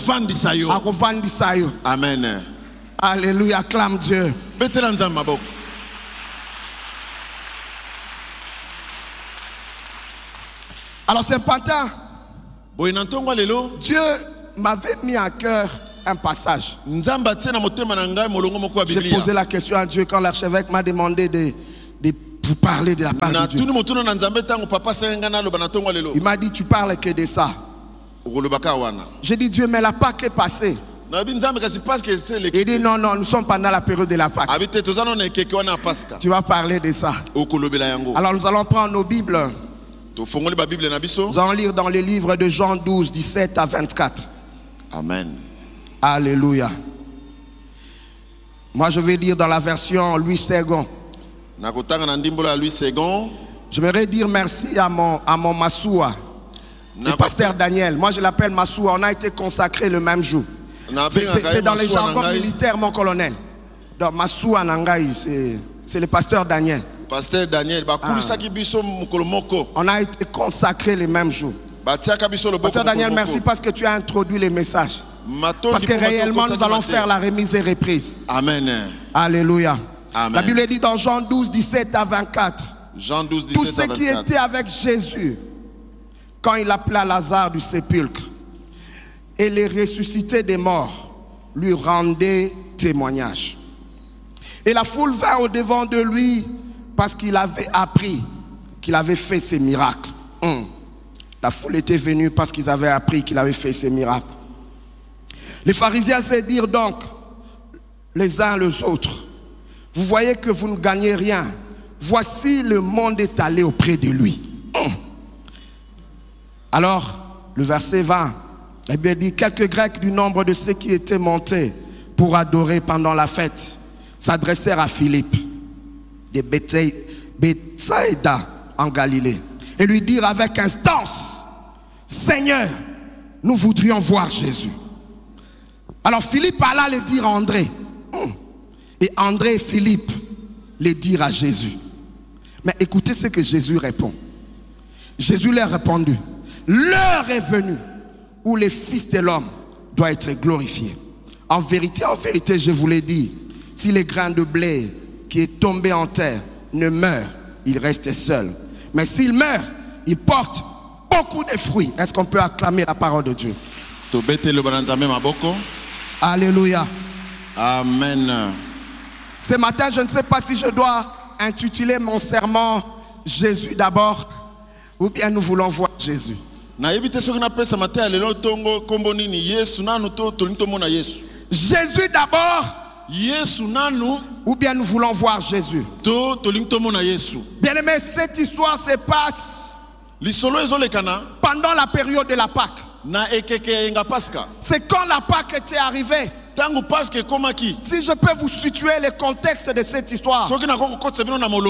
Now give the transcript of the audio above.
akovandisa yo. Akovandisa yo. Amen. Alléluia, acclame Dieu. Betela nzambe maboko. Alors c'est important. Dieu m'avait mis à cœur un passage. J'ai posé la question à Dieu quand l'archevêque m'a demandé de vous parler de la part de Dieu. Il m'a dit, tu parles que de ça. J'ai dit, Dieu, mais la Pâque est passée. Il dit, non, nous sommes pendant la période de la Pâque. Tu vas parler de ça. Alors nous allons prendre nos Bibles. Nous allons lire dans les livres de Jean 12, 17 à 24. Amen. Alléluia. Moi, je vais lire dans la version Louis II. J'aimerais dire merci à mon Massoua, le pasteur Daniel. Moi, je l'appelle Massoua. On a été consacré le même jour. C'est dans les jargons militaires, mon colonel. Donc, Massoua Nangaï, c'est le pasteur Daniel. Pasteur Daniel, on a été consacré le même jour. Pasteur Daniel, merci parce que tu as introduit les messages. Parce que réellement, nous allons faire la remise et reprise. Amen. Alléluia. Amen. La Bible dit dans Jean 12, 17 à 24. Jean 12, 17 tous ceux qui étaient avec Jésus, quand il appela Lazare du sépulcre et les ressuscités des morts, lui rendaient témoignage. Et la foule vint au-devant de lui parce qu'il avait appris qu'il avait fait ces miracles. La foule était venue parce qu'ils avaient appris qu'il avait fait ces miracles. Les pharisiens se dirent donc les uns les autres, vous voyez que vous ne gagnez rien. Voici le monde est allé auprès de lui. Alors, le verset 20, la Bible dit, quelques Grecs du nombre de ceux qui étaient montés pour adorer pendant la fête s'adressèrent à Philippe de Bethsaïda en Galilée et lui dirent avec instance, Seigneur, nous voudrions voir Jésus. Alors Philippe alla le dire à André. Et André et Philippe le dirent à Jésus. Mais écoutez ce que Jésus répond. Jésus leur répondu, l'heure est venue où le Fils de l'homme doit être glorifié. En vérité, je vous l'ai dit, si le grain de blé qui est tombé en terre ne meurt, il reste seul. Mais s'il meurt, il porte beaucoup de fruits. Est-ce qu'on peut acclamer la parole de Dieu? Alléluia. Amen. Ce matin, je ne sais pas si je dois intituler mon sermon Jésus d'abord ou bien nous voulons voir Jésus. Jésus d'abord ou bien nous voulons voir Jésus. Bien aimé, cette histoire se passe pendant la période de la Pâque. C'est quand la Pâque était arrivée. Si je peux vous situer le contexte de cette histoire.